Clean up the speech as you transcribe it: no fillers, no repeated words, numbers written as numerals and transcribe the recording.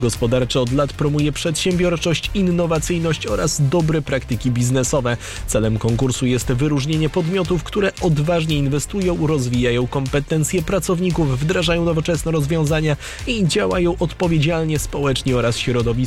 Gospodarczy od lat promuje przedsiębiorczość, innowacyjność oraz dobre praktyki biznesowe. Celem konkursu jest wyróżnienie podmiotów, które odważnie inwestują, rozwijają kompetencje pracowników, wdrażają nowoczesne rozwiązania i działają odpowiedzialnie społecznie oraz środowiskowo.